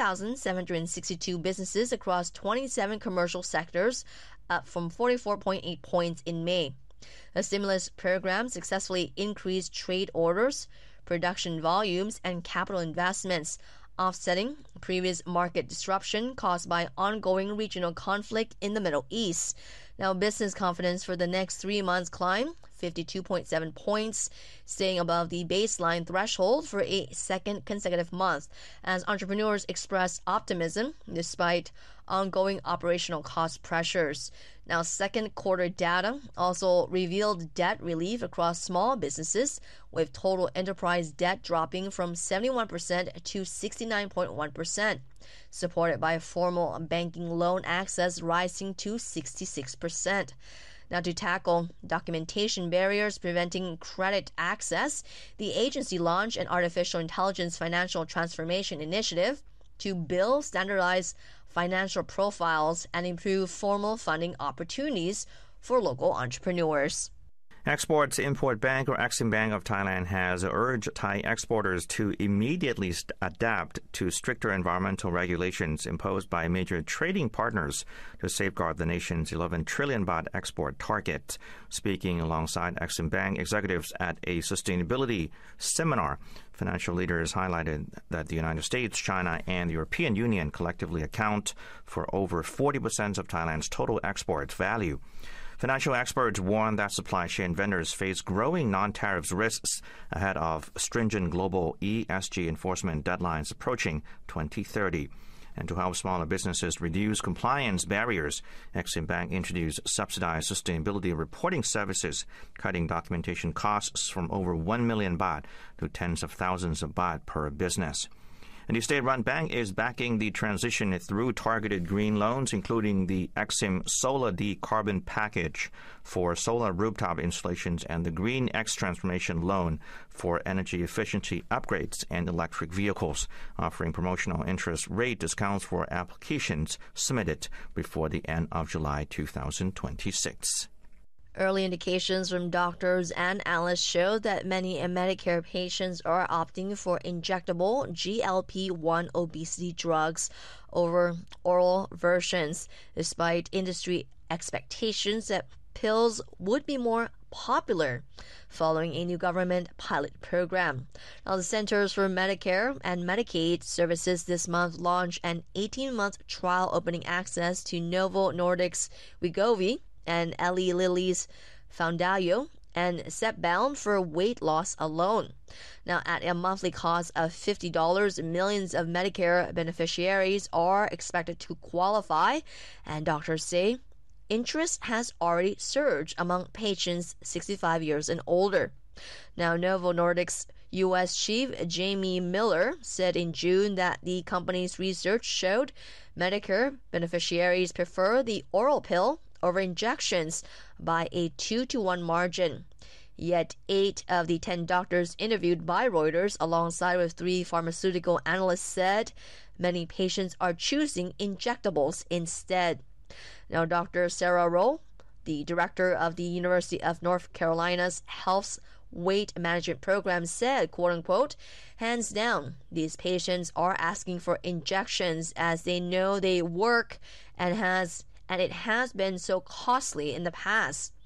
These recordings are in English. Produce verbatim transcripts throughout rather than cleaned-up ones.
thousand seven hundred sixty-two businesses across twenty-seven commercial sectors, up from forty-four point eight points in May. A stimulus program successfully increased trade orders, production volumes, and capital investments, offsetting previous market disruption caused by ongoing regional conflict in the Middle East. Now, business confidence for the next three months climbed fifty-two point seven points, staying above the baseline threshold for a second consecutive month, as entrepreneurs expressed optimism despite ongoing operational cost pressures. Now, second quarter data also revealed debt relief across small businesses, with total enterprise debt dropping from seventy-one percent to sixty-nine point one percent, supported by formal banking loan access rising to sixty-six percent. Now, to tackle documentation barriers preventing credit access, the agency launched an artificial intelligence financial transformation initiative to build standardized financial profiles and improve formal funding opportunities for local entrepreneurs. Export-Import Bank, or Exim Bank of Thailand, has urged Thai exporters to immediately st- adapt to stricter environmental regulations imposed by major trading partners to safeguard the nation's eleven trillion baht export target. Speaking alongside Exim Bank executives at a sustainability seminar, financial leaders highlighted that the United States, China, and the European Union collectively account for over forty percent of Thailand's total export value. Financial experts warn that supply chain vendors face growing non-tariff risks ahead of stringent global E S G enforcement deadlines approaching twenty thirty. And to help smaller businesses reduce compliance barriers, Exim Bank introduced subsidized sustainability reporting services, cutting documentation costs from over one million baht to tens of thousands of baht per business. And the state-run bank is backing the transition through targeted green loans, including the Exim Solar D Carbon Package for solar rooftop installations and the Green X Transformation Loan for energy efficiency upgrades and electric vehicles, offering promotional interest rate discounts for applications submitted before the end of July two thousand twenty-six. Early indications from doctors and analysts show that many Medicare patients are opting for injectable G L P one obesity drugs over oral versions, despite industry expectations that pills would be more popular following a new government pilot program. Now, the Centers for Medicare and Medicaid Services this month launched an eighteen-month trial opening access to Novo Nordisk's Wegovy and Eli Lilly's Foundayo and Zepbound for weight loss alone. Now, at a monthly cost of fifty dollars, millions of Medicare beneficiaries are expected to qualify, and doctors say interest has already surged among patients sixty-five years and older. Now, Novo Nordisk's U S chief Jamie Miller said in June that the company's research showed Medicare beneficiaries prefer the oral pill over injections by a two to one margin. Yet eight of the ten doctors interviewed by Reuters, alongside with three pharmaceutical analysts, said many patients are choosing injectables instead. Now, Doctor Sarah Rowe, the director of the University of North Carolina's Health's Weight Management Program, said, quote-unquote, hands down, these patients are asking for injections as they know they work and has and it has been so costly in the past,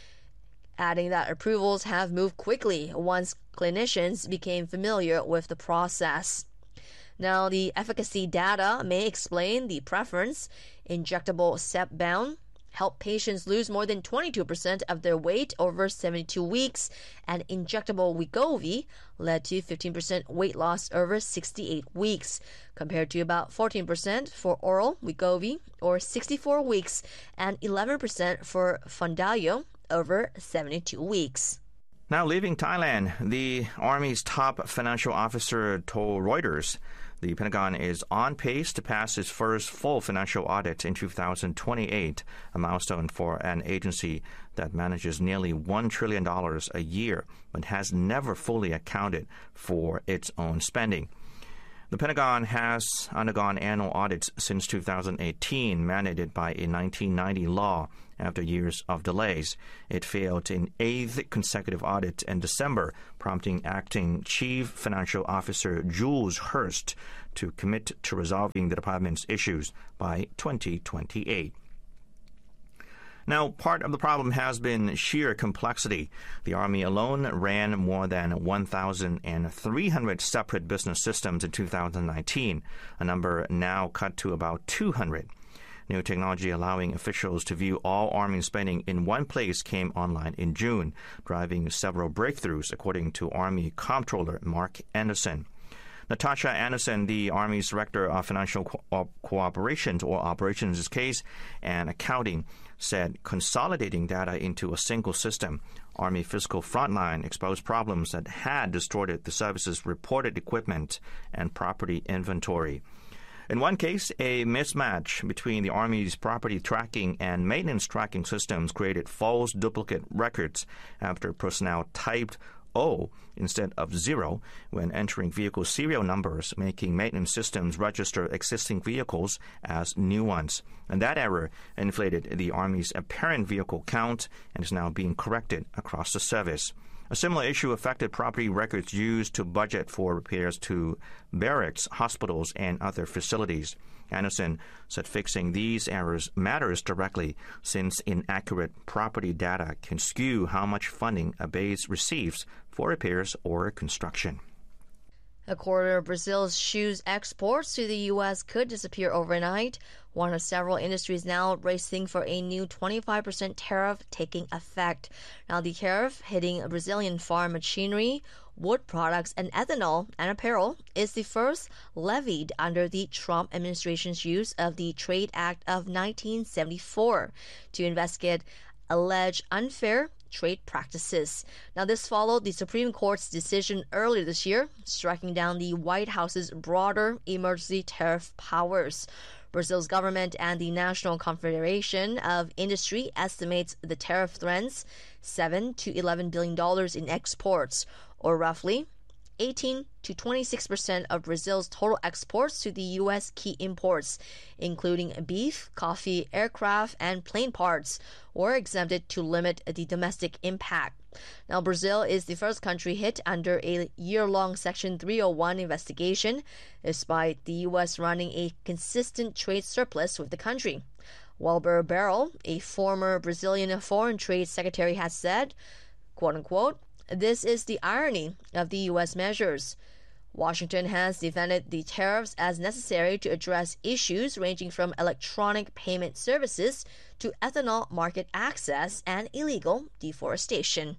adding that approvals have moved quickly once clinicians became familiar with the process. Now, the efficacy data may explain the preference. Injectable Zepbound help patients lose more than twenty-two percent of their weight over seventy-two weeks, and injectable Wegovy led to fifteen percent weight loss over sixty-eight weeks, compared to about fourteen percent for oral Wegovy or sixty-four weeks and eleven percent for Foundayo over seventy-two weeks. Now, leaving Thailand, the Army's top financial officer told Reuters the Pentagon is on pace to pass its first full financial audit in two thousand twenty-eight, a milestone for an agency that manages nearly one trillion dollars a year but has never fully accounted for its own spending. The Pentagon has undergone annual audits since two thousand eighteen, mandated by a nineteen ninety law. After years of delays, it failed in eighth consecutive audit in December, prompting acting Chief Financial Officer Jules Hurst to commit to resolving the department's issues by twenty twenty-eight. Now, part of the problem has been sheer complexity. The Army alone ran more than one thousand three hundred separate business systems in two thousand nineteen, a number now cut to about two hundred. New technology allowing officials to view all Army spending in one place came online in June, driving several breakthroughs, according to Army Comptroller Mark Anderson. Natasha Anderson, the Army's Director of Financial Co- Cooperation or Operations Case and Accounting, said consolidating data into a single system, Army Fiscal Frontline, exposed problems that had distorted the service's reported equipment and property inventory. In one case, a mismatch between the Army's property tracking and maintenance tracking systems created false duplicate records after personnel typed O instead of zero when entering vehicle serial numbers, making maintenance systems register existing vehicles as new ones. And that error inflated the Army's apparent vehicle count and is now being corrected across the service. A similar issue affected property records used to budget for repairs to barracks, hospitals, and other facilities. Anderson said fixing these errors matters directly, since inaccurate property data can skew how much funding a base receives for repairs or construction. A quarter of Brazil's shoes exports to the U S could disappear overnight, one of several industries now racing for a new twenty-five percent tariff taking effect. Now, the tariff hitting Brazilian farm machinery, wood products, and ethanol and apparel is the first levied under the Trump administration's use of the Trade Act of nineteen seventy-four to investigate alleged unfair trade practices. Now, this followed the Supreme Court's decision earlier this year, striking down the White House's broader emergency tariff powers. Brazil's government and the National Confederation of Industry estimates the tariff threatens seven to eleven billion dollars in exports, or roughly eighteen to twenty-six percent of Brazil's total exports to the U S key imports, including beef, coffee, aircraft, and plane parts, were exempted to limit the domestic impact. Now, Brazil is the first country hit under a year-long Section three oh one investigation, despite the U S running a consistent trade surplus with the country. Wilber Barro, a former Brazilian Foreign Trade Secretary, has said, quote-unquote, "This is the irony of the U S measures." Washington has defended the tariffs as necessary to address issues ranging from electronic payment services to ethanol market access and illegal deforestation.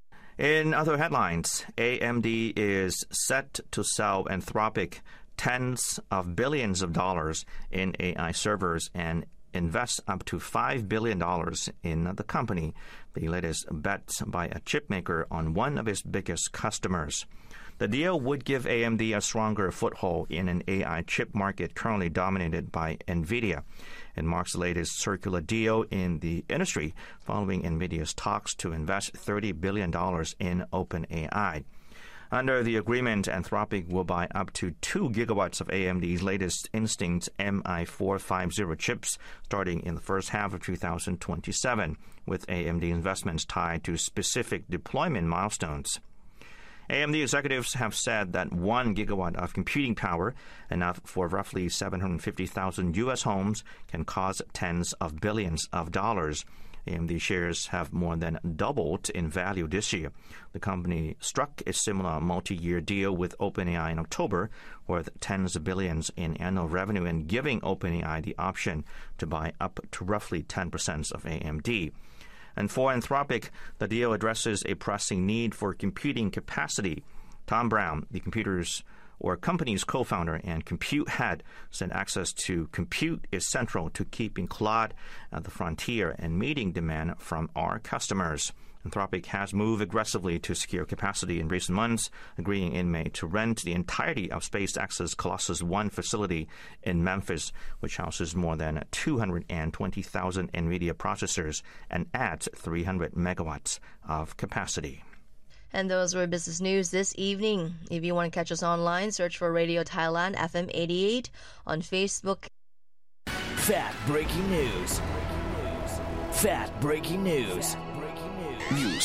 In other headlines, A M D is set to sell Anthropic tens of billions of dollars in A I servers and invest up to five billion dollars in the company, the latest bet by a chipmaker on one of its biggest customers. The deal would give A M D a stronger foothold in an A I chip market currently dominated by NVIDIA. It marks the latest circular deal in the industry following NVIDIA's talks to invest thirty billion dollars in OpenAI. Under the agreement, Anthropic will buy up to two gigawatts of A M D's latest Instinct M I four fifty chips starting in the first half of two thousand twenty-seven, with A M D investments tied to specific deployment milestones. A M D executives have said that one gigawatt of computing power, enough for roughly seven hundred fifty thousand U S homes, can cost tens of billions of dollars. A M D shares have more than doubled in value this year. The company struck a similar multi-year deal with OpenAI in October, worth tens of billions in annual revenue and giving OpenAI the option to buy up to roughly ten percent of A M D. And for Anthropic, the deal addresses a pressing need for computing capacity. Tom Brown, the computer's or company's co-founder and compute head, said access to compute is central to keeping Claude at the frontier and meeting demand from our customers. Anthropic has moved aggressively to secure capacity in recent months, agreeing in May to rent the entirety of SpaceX's Colossus One facility in Memphis, which houses more than two hundred twenty thousand NVIDIA processors and adds three hundred megawatts of capacity. And those were business news this evening. If you want to catch us online, search for Radio Thailand F M eighty-eight on Facebook. Fat breaking news. Fat breaking news. News.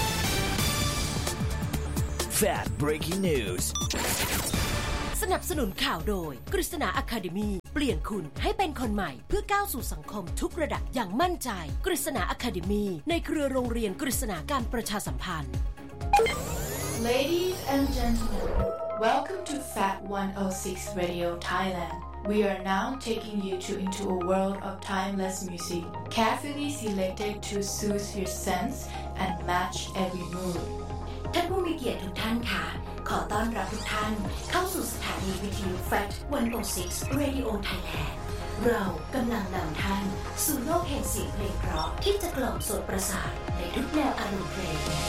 Fat breaking news. สนับสนุนข่าวโดยกฤษณาอะคาเดมีเปลี่ยนคุณให้เป็นคนใหม่เพื่อก้าวสู่สังคมทุกระดับอย่างมั่นใจกฤษณาอะคาเดมีในเครือโรงเรียนกฤษณาการประชาสัมพันธ์ Ladies and gentlemen, welcome to Fat one oh six Radio Thailand. We are now taking you to into a world of timeless music, carefully selected to soothe your sense and match every mood. ท่านผู้มีเกียรติทุกท่านค่ะขอต้อนรับทุกท่านเข้าสู่สถานีวิทยุ Fat หนึ่งศูนย์หก Radio Thailand เรากำลังนำท่านสู่โลกแห่งเสียงเพลงเพราะที่จะกล่อมโสตประสาทในทุกแนวอารมณ์เพลง